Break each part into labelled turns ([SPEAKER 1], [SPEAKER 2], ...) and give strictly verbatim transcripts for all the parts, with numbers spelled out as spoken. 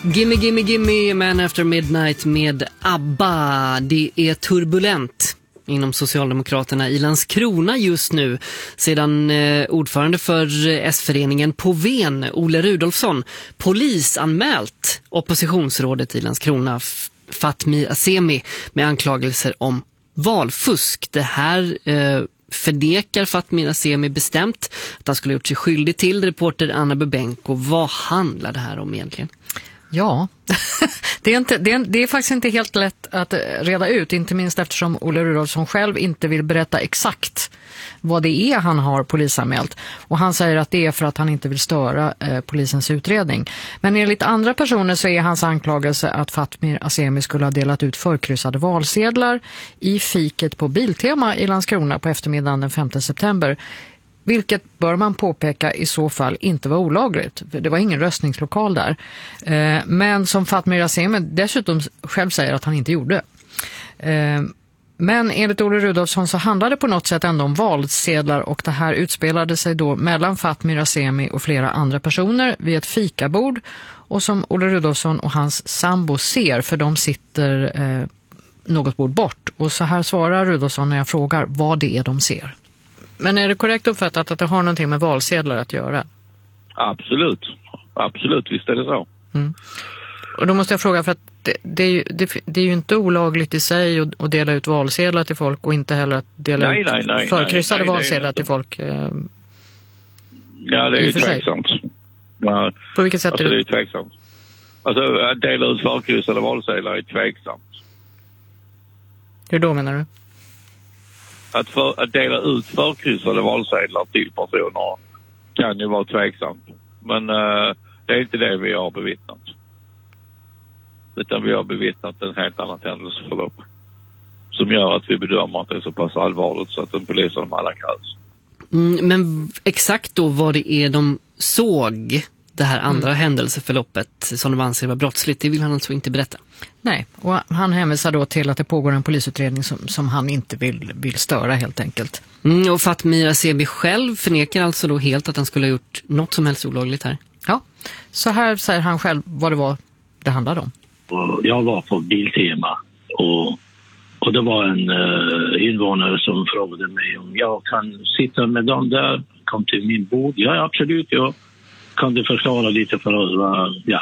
[SPEAKER 1] Gimme, gimme, gimme, Man After Midnight med ABBA. Det är turbulent inom Socialdemokraterna i Landskrona just nu sedan eh, ordförande för S-föreningen på Ven, Olle Rudolfsson, polisanmält oppositionsrådet i Landskrona Fatmir Azemi med anklagelser om valfusk. Det här eh, förnekar Fatmir Azemi bestämt att han skulle ha gjort sig skyldig till. Reporter Anna Bubenko, vad handlar det här om egentligen?
[SPEAKER 2] Ja, det är, inte, det, är, det är faktiskt inte helt lätt att reda ut, inte minst eftersom Olle Rudolfsson själv inte vill berätta exakt vad det är han har polisanmält. Och han säger att det är för att han inte vill störa eh, polisens utredning. Men enligt andra personer så är hans anklagelse att Fatmir Azemi skulle ha delat ut förkryssade valsedlar i fiket på Biltema i Landskrona på eftermiddagen den femte september. Vilket bör man påpeka i så fall inte var olagligt. Det var ingen röstningslokal där. Eh, men som Fatmir Azemi dessutom själv säger att han inte gjorde. Eh, men enligt Olle Rudolfsson så handlade det på något sätt ändå om valsedlar, och det här utspelade sig då mellan Fatmir Azemi och flera andra personer vid ett fikabord, och som Olle Rudolfsson och hans sambo ser, för de sitter eh, något bord bort. Och så här svarar Rudolfsson när jag frågar vad det är de ser. Men är det korrekt uppfattat att det har någonting med valsedlar att göra?
[SPEAKER 3] Absolut. Absolut, visst är det så.
[SPEAKER 2] Mm. Och då måste jag fråga, för att det, det, är, ju, det, det är ju inte olagligt i sig att, att dela ut valsedlar till folk, och inte heller att dela nej, ut nej, nej, förkryssade nej, nej, valsedlar till folk. Eh,
[SPEAKER 3] ja, det är ju tveksamt. Ja,
[SPEAKER 2] på vilket sätt
[SPEAKER 3] alltså,
[SPEAKER 2] är det?
[SPEAKER 3] det är tveksamt. Alltså, att dela ut förkryssade valsedlar är tveksamt.
[SPEAKER 2] Hur då menar du?
[SPEAKER 3] Att, för, att dela ut förkryssade valsedlar till personer kan ju vara tveksamt. Men uh, det är inte det vi har bevittnat. Utan vi har bevittnat en helt annan händelseförlopp som gör att vi bedömer att det är så pass allvarligt så att en polis av alla krävs.
[SPEAKER 1] Mm, men exakt då vad det är de såg, det här andra mm. händelseförloppet som de anser var brottsligt, det vill han alltså inte berätta.
[SPEAKER 2] Nej, och han hänvisar då till att det pågår en polisutredning som, som han inte vill, vill störa helt enkelt.
[SPEAKER 1] Mm, och Fatmir Azemi själv förnekar alltså då helt att han skulle ha gjort något som helst olagligt här.
[SPEAKER 2] Ja, så här säger han själv vad det var det handlade om.
[SPEAKER 4] Jag var på Biltema och, och det var en uh, invånare som frågade mig om jag kan sitta med dem där, kom till min bord. Ja, absolut, ja. Kan du förklara lite för oss vad, ja,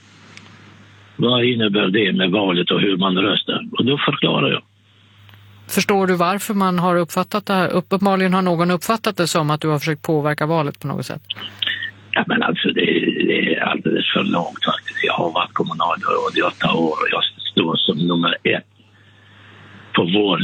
[SPEAKER 4] vad innebär det med valet och hur man röstar? Och då förklarar jag.
[SPEAKER 2] Förstår du varför man har uppfattat det här? Uppenbarligen har någon uppfattat det som att du har försökt påverka valet på något sätt.
[SPEAKER 4] Ja, men alltså det, det är alldeles för långt faktiskt. Jag har varit kommunalråd i åtta år och jag står som nummer ett på vår